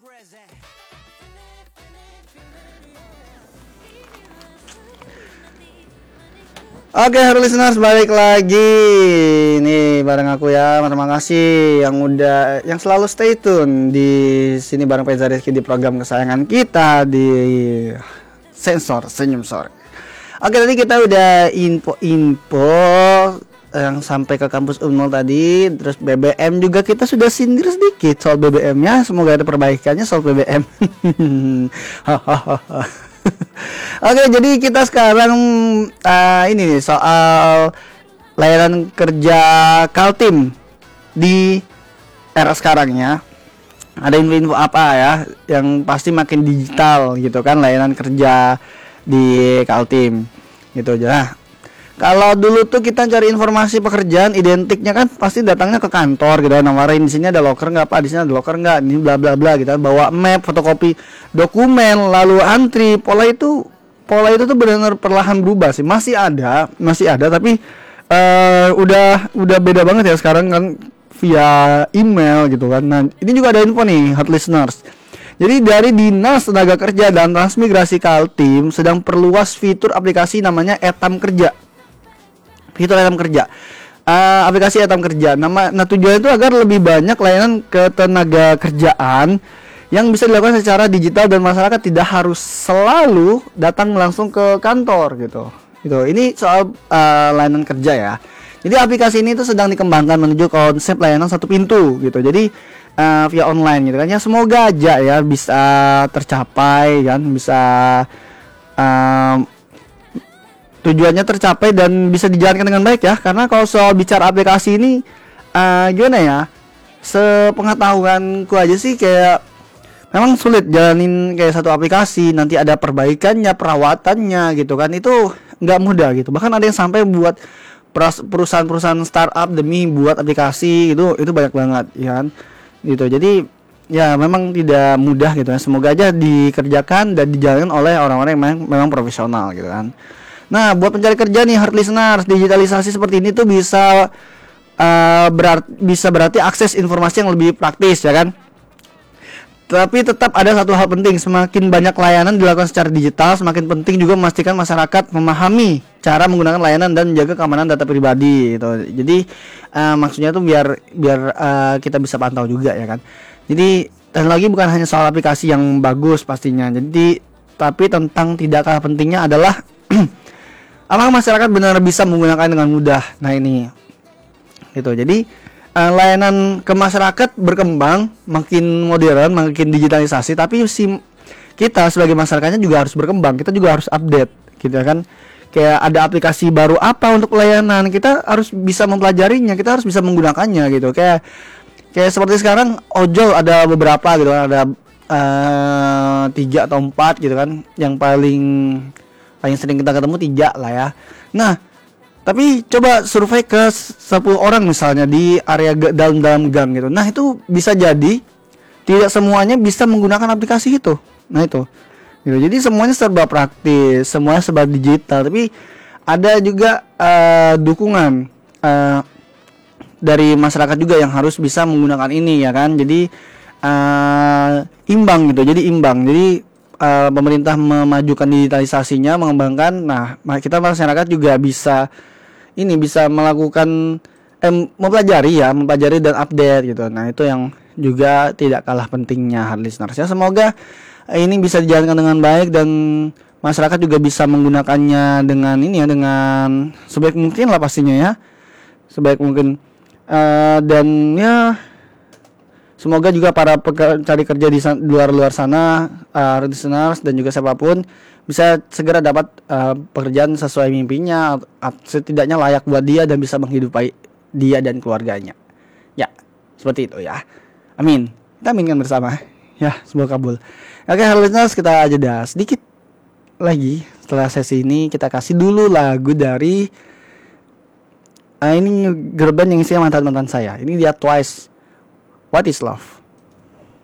Oke, halo listeners, balik lagi nih bareng aku ya. Terima kasih yang selalu stay tune di sini bareng Reza Rizky di program kesayangan kita di Sensor Senyum Sore. Oke, tadi kita udah info yang sampai ke kampus Unmul tadi, terus BBM juga kita sudah sindir sedikit soal BBM-nya. Semoga ada perbaikannya soal BBM. Oke, jadi kita sekarang ini nih soal layanan kerja Kaltim di era sekarangnya. Ada info apa ya? Yang pasti makin digital gitu kan layanan kerja di Kaltim gitu aja. Nah, kalau dulu tuh kita cari informasi pekerjaan identiknya kan pasti datangnya ke kantor gitu, nawarin di sini ada loker nggak Pak, di sini ada loker nggak, ini bla bla bla gitu, bawa map, fotokopi dokumen, lalu antri. Pola itu tuh benar-benar perlahan berubah sih, masih ada tapi udah beda banget ya sekarang kan via email gitu kan. Nah, ini juga ada info nih hot listeners. Jadi dari Dinas Tenaga Kerja dan Transmigrasi Kaltim sedang perluas fitur aplikasi namanya Etam Kerja. Fitur Etam Kerja, aplikasi Etam Kerja. Nah tujuannya itu agar lebih banyak layanan ketenaga kerjaan yang bisa dilakukan secara digital dan masyarakat tidak harus selalu datang langsung ke kantor gitu. Ini soal layanan kerja ya. Jadi aplikasi ini tuh sedang dikembangkan menuju konsep layanan satu pintu gitu. Jadi via online gitu kan. Ya semoga aja ya bisa tercapai kan, bisa tujuannya tercapai dan bisa dijalankan dengan baik ya. Karena kalau soal bicara aplikasi ini gimana ya, sepengetahuanku aja sih kayak memang sulit jalanin kayak satu aplikasi, nanti ada perbaikannya, perawatannya gitu kan, itu nggak mudah gitu. Bahkan ada yang sampai buat perusahaan-perusahaan startup demi buat aplikasi itu banyak banget ya kan gitu. Jadi ya memang tidak mudah gitu ya. Semoga aja dikerjakan dan dijalankan oleh orang-orang yang memang profesional gitu kan. Nah, buat pencari kerja nih hard listeners, digitalisasi seperti ini tuh bisa berarti akses informasi yang lebih praktis ya kan. Tapi tetap ada satu hal penting, semakin banyak layanan dilakukan secara digital, semakin penting juga memastikan masyarakat memahami cara menggunakan layanan dan menjaga keamanan data pribadi gitu. Jadi maksudnya tuh biar kita bisa pantau juga ya kan. Jadi dan lagi bukan hanya soal aplikasi yang bagus pastinya. Jadi tapi tentang tidak kalah pentingnya adalah apakah masyarakat benar bisa menggunakan dengan mudah. Nah ini gitu. Jadi layanan ke masyarakat berkembang, makin modern, makin digitalisasi, tapi kita sebagai masyarakatnya juga harus berkembang. Kita juga harus update gitu kan. Kayak ada aplikasi baru apa untuk pelayanan, kita harus bisa mempelajarinya, kita harus bisa menggunakannya gitu. Kayak seperti sekarang ojol ada beberapa gitu kan, ada 3 atau 4 gitu kan, yang paling sering kita ketemu 3 lah ya. Nah, tapi coba survei ke 10 orang misalnya di area dalam gang gitu. Nah, itu bisa jadi tidak semuanya bisa menggunakan aplikasi itu. Nah, itu. Gitu. Jadi semuanya serba praktis, semuanya serba digital, tapi ada juga dukungan dari masyarakat juga yang harus bisa menggunakan ini ya kan. Jadi imbang gitu. Jadi pemerintah memajukan digitalisasinya, mengembangkan. Nah, kita masyarakat juga bisa melakukan mempelajari dan update gitu. Nah, itu yang juga tidak kalah pentingnya hard listeners ya. Semoga ini bisa dijalankan dengan baik dan masyarakat juga bisa menggunakannya dengan sebaik mungkin lah pastinya ya. Sebaik mungkin dan ya semoga juga para pencari kerja di luar sana, listeners dan juga siapapun bisa segera dapat pekerjaan sesuai mimpinya, setidaknya layak buat dia dan bisa menghidupi dia dan keluarganya. Ya, seperti itu ya. Amin. Kita aminkan bersama. Ya, semoga kabul. Oke, listeners, kita jeda sedikit lagi. Setelah sesi ini kita kasih dulu lagu dari ini girl band yang isinya mantan-mantan saya. Ini dia Twice. What is Love?